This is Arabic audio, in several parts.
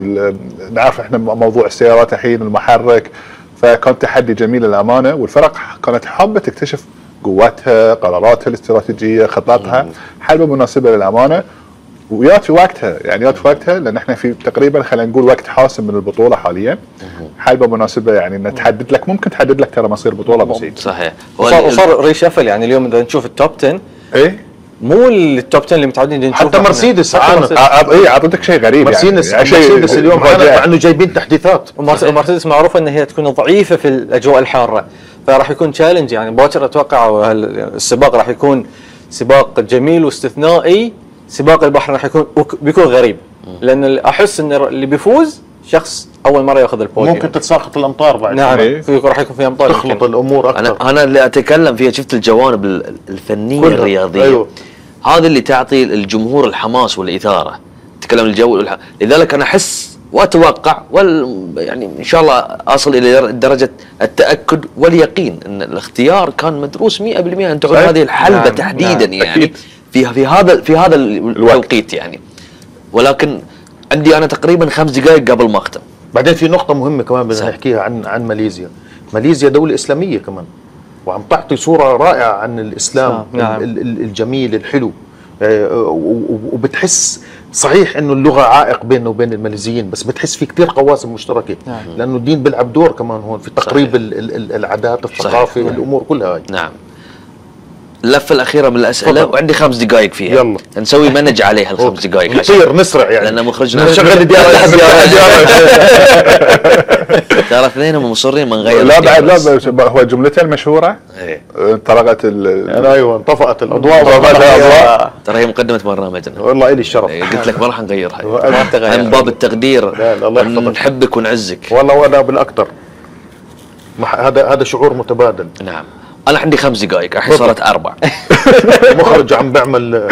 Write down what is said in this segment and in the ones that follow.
نعرف احنا موضوع السيارات الحين المحرك، فكان تحدي جميل للامانه، والفرق كانت حابه تكتشف قواتها، قراراتها الاستراتيجيه، خططها، حلبة مناسبه للامانه، ويات في وقتها، يعني يات في وقتها، لان احنا في تقريبا خلينا نقول وقت حاسم من البطوله حاليا. حلبة مناسبه يعني ان تحدد لك، ممكن تحدد لك ترى مصير بطوله بسيط. صحيح. وصار ريشفل، يعني اليوم اذا نشوف التوب 10 مو التوب 10 اللي متعودين نشوفه. حتى مرسيدس اعطتك شيء غريب، مرسيدس يعني مرسيدس اليوم عانت مع انه جايبين تحديثات. ومرسيدس معروفه ان هي تكون ضعيفه في الاجواء الحاره، فراح يكون تشالنج. يعني باكر اتوقع السباق راح يكون سباق جميل واستثنائي. سباق البحر راح بيكون غريب، لان احس ان اللي بيفوز شخص اول مره ياخذ البوديوم. ممكن تتساقط الامطار بعد. نعم، راح يكون في امطار، تخلط الامور اكثر. انا اللي اتكلم فيها شفت الجوانب الفنيه الرياضيه. أيوه. هذا اللي تعطي الجمهور الحماس والاثاره. تكلم الجو لذلك انا احس واتوقع يعني ان شاء الله اصل الى درجه التاكد واليقين ان الاختيار كان مدروس 100% ان تعود هذه الحلبه تحديدا. يعني في هذا التوقيت يعني. ولكن عندي انا تقريبا 5 دقائق قبل ما اختم. بعدين في نقطه مهمه كمان بدنا نحكيها عن ماليزيا. ماليزيا دوله اسلاميه كمان، وعم تعطي صوره رائعه عن الاسلام. نعم. الجميل الحلو. وبتحس صحيح انه اللغه عائق بيننا وبين الماليزيين، بس بتحس في كثير قواسم مشتركه. نعم. لانه الدين بيلعب دور كمان هون في تقريب العادات، الثقافه، الامور كلها هاي. نعم. اللفه الاخيره من الاسئله فضل. وعندي 5 دقائق فيها. يلا نسوي منج عليها ال5 دقائق. نطير نسرع يعني، لان مخرجنا نشغل ديار. ترى اثنين هم مصرين ما نغير. لا بعد لا، هو جملته المشهوره انطلقت ايوه انطفأت الاضواء. ترى هي مقدمه برنامجنا، والله الي الشرف. قلت لك ما راح نغيرها من باب التقدير. الله يحفظك، نحبك ونعزك والله ولا بالاكثر. هذا شعور متبادل. نعم. انا عندي 5 دقائق، الحين صارت 4. مخرج عم بعمل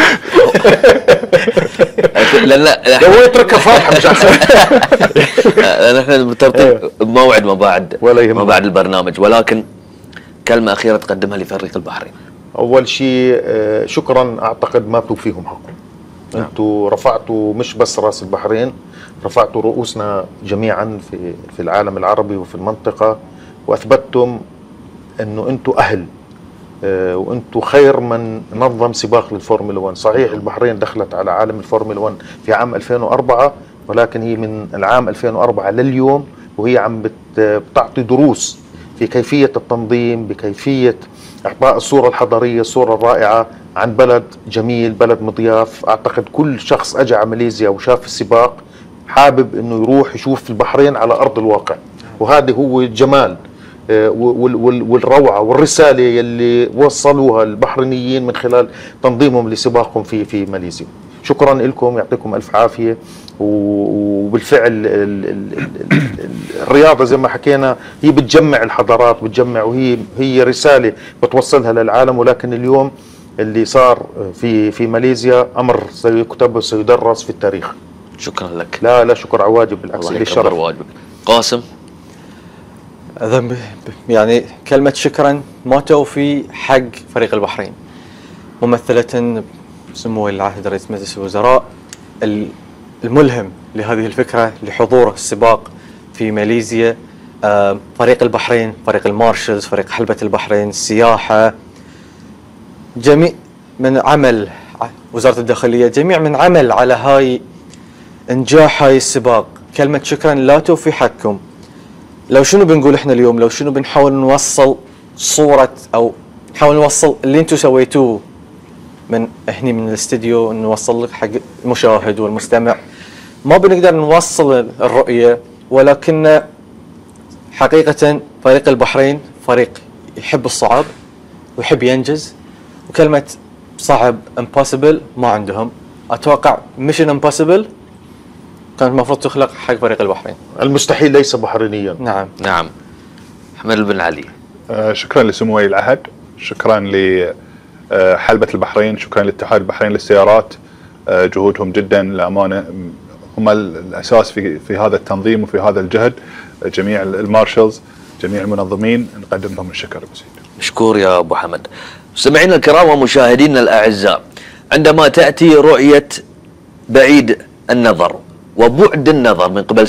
لا لو يتركها فاتحه مش احسن. احنا بترتيب موعد ما بعد البرنامج. ولكن كلمه اخيره تقدمها لفريق البحرين. اول شيء شكرا، اعتقد ما بتوفيهم حقهم. انتم رفعتوا مش بس راس البحرين، رفعتوا رؤوسنا جميعا في العالم العربي وفي المنطقه، واثبتتم انه انتم اهل، وانتم خير من نظم سباق للفورمولا 1. صحيح البحرين دخلت على عالم الفورمولا 1 في عام 2004، ولكن هي من العام 2004 لليوم وهي عم بتعطي دروس في كيفية التنظيم، بكيفية اعطاء الصورة الحضارية، الصورة الرائعة عن بلد جميل، بلد مضياف. اعتقد كل شخص اجى على ماليزيا وشاف السباق حابب انه يروح يشوف البحرين على ارض الواقع، وهذا هو الجمال والروعة والرسالة يلي وصلوها البحرينيين من خلال تنظيمهم لسباقهم في ماليزيا. شكرا لكم، يعطيكم ألف عافية. وبالفعل الرياضة زي ما حكينا هي بتجمع الحضارات، بتجمع، وهي رسالة بتوصلها للعالم. ولكن اليوم اللي صار في ماليزيا أمر سيكتب وسيدرس في التاريخ. شكرا لك. لا شكر على واجب، بالعكس لي الشرف. قاسم، يعني كلمة شكرا ما توفي حق فريق البحرين، ممثلة سمو العاهل رئيس مجلس الوزراء الملهم لهذه الفكرة، لحضور السباق في ماليزيا. فريق البحرين، فريق المارشلز، فريق حلبة البحرين، السياحة، جميع من عمل وزارة الداخلية، جميع من عمل على انجاح هاي السباق. كلمة شكرا لا توفي حقكم. لو شنو بنقول احنا اليوم، لو شنو بنحاول نوصل صورة او نحاول نوصل اللي انتم سويتوه من هني من الاستديو، نوصل لك حق المشاهد والمستمع. ما بنقدر نوصل الرؤية، ولكن حقيقة فريق البحرين فريق يحب الصعب ويحب ينجز، وكلمة صعب impossible ما عندهم. اتوقع mission impossible كانت المفروض تخلق حق فريق البحرين. المستحيل ليس بحرينيا. نعم. حمد بن علي، شكرا لسمو ولي العهد، شكرا لحلبة البحرين، شكرا لاتحاد البحرين للسيارات. جهودهم جدا للأمانة هم الأساس في هذا التنظيم وفي هذا الجهد. جميع المارشلز، جميع المنظمين، نقدم لهم الشكر بسيط. مشكور يا أبو حمد. مستمعينا الكرام ومشاهدينا الأعزاء، عندما تأتي رؤية بعيد النظر وبعد النظر من قبل